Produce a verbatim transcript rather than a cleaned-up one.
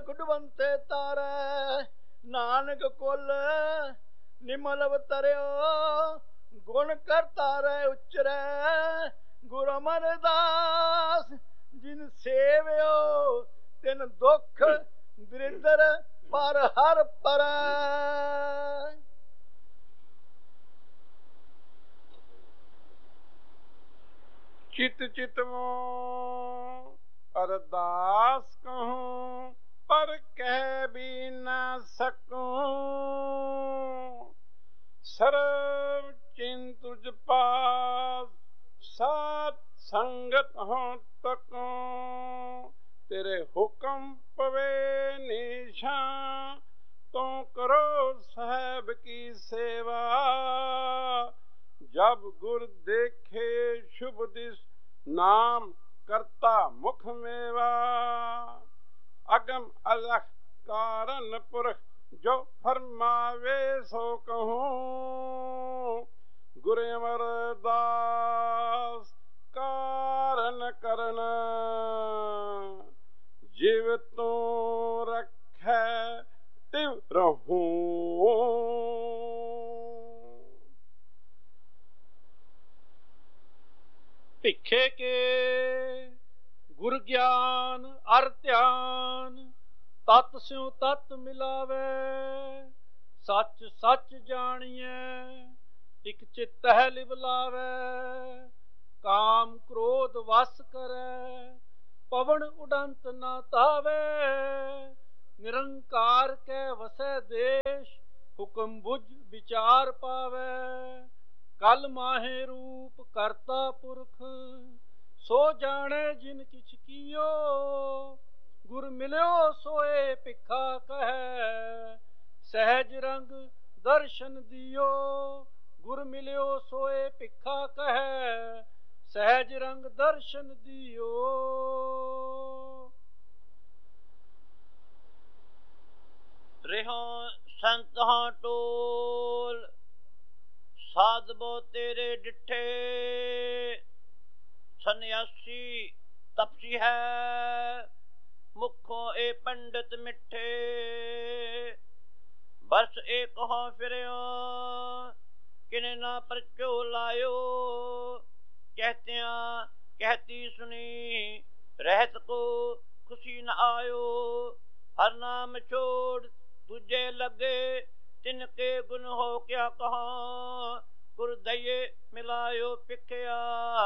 ਗੁਡਵੰਤੇ ਤਾਰੈ। ਨਾਨਕ ਕੁਲ ਨਿਮਲ ਅਵਤਰਿਓ, ਗੁਣ ਕਰਤਾਰੈ ਉਚਰੈ। ਗੁਰੂ ਅਮਰਦਾਸ ਜਿਨ ਸੇਵਿਓ, ਤਿਨ ਦੁਖ ਦਰਿਦਰ ਪਰ ਹਰ ਪਰੈ। ਚਿਤ ਚਿਤਵੋ ਅਰਦਾਸ ਕਹੂੰ, ਪਰ ਕਹਿ ਵੀ ਨਾ ਸਕੂੰ। ਸਰਬ ਚਿੰਤ ਤੁਝ ਪਾਸ, ਸਾਧ ਸੰਗਤ ਹੋ ਤਕੂੰ। ਤੇਰੇ ਹੁਕਮ ਪਵੇ ਨਿਸ਼ਾਨ, ਤੂੰ ਕਰੋ ਸਾਹਿਬ ਕੀ ਸੇਵਾ। ਜਬ ਗੁਰ ਦੇਖੇ ਸ਼ੁਭ ਦਿਸ, ਨਾਮ ਕਰਤਾ ਮੁਖ ਮੇਵਾ। ਅਗਮ ਅਲਖ ਕਾਰਨ ਪੁਰਖ, ਜੋ ਫਰਮਾਵੇ ਸੋ ਕਹੂੰ। ਗੁਰ ਅਮਰਦਾਸ ਕਾਰਨ ਕਰਨ, ਜਿਵ ਤੂੰ ਰਖੈ ਤਿਵ ਰਹੂੰ। ਭਿਖੇ ਕੇ ਗੁਰ ਗਿਆਨ ਅਰ ਧਿਆਨ, ਤਤ ਸਿਉ ਤਤ ਮਿਲਾਵੇ। ਸੱਚ ਸੱਚ ਜਾਣੀਐ, ਇਕ ਚਿਤਹਿ ਲਿਵ ਲਾਵੇ। ਕਾਮ ਕ੍ਰੋਧ ਵਸ ਕਰੈ, ਪਵਨ ਉਡੰਤ ਨਾ ਤਾਵੇ। ਨਿਰੰਕਾਰ ਕੈ ਵਸੈ ਦੇਸ਼, ਹੁਕਮ ਬੁਝ ਵਿਚਾਰ ਪਾਵੇ। ਕਲ ਮਾਹੇ ਰੂਪ ਕਰਤਾ ਪੁਰਖ, ਸੋ ਜਾਣੈ ਜਿਨ ਕਿਛ ਕੀਓ। ਗੁਰ ਮਿਲਿਓ ਸੋਏ ਭਿਖਾ ਕਹੈ, ਸਹਿਜ ਰੰਗ ਦਰਸ਼ਨ ਦਿਓ। ਗੁਰ ਮਿਲਿਓ ਸੋਏ ਭਿਖਾ ਕਹੈ, ਸਹਿਜ ਰੰਗ ਦਰਸ਼ਨ ਦਿਓ। ਰਹਿਉ ਸੰਤਾਂ ਟੋਲ, ਸਾਧਵੋ ਤੇਰੇ ਡਿਠੇ। ਸੰਨਿਆਸੀ ਤਪਸੀ ਹੈ, ਮੁਖੋਂ ਏ ਪੰਡਿਤ ਮਿੱਠੇ। ਬਰਸ ਏਕ ਹੋ ਫਿਰਿਓ, ਕਿਨੇ ਨਾ ਪਰਚੋ ਲਾਇਓ। ਕਹਿਤਿਆਂ ਕਹਿਤੀ ਸੁਣੀ, ਰਹਿਤ ਕੋ ਖੁਸ਼ੀ ਨ ਆਇਓ। ਹਰ ਨਾਮ ਛੋੜ ਦੂਜੇ ਲੱਗੇ, ਤਿਨ ਕੇ ਗੁਣ ਹੋ ਕਿਆ ਕਹਾਂ। ਗੁਰ ਦਈਏ ਮਿਲਾਇਓ ਭਿਖਿਆ।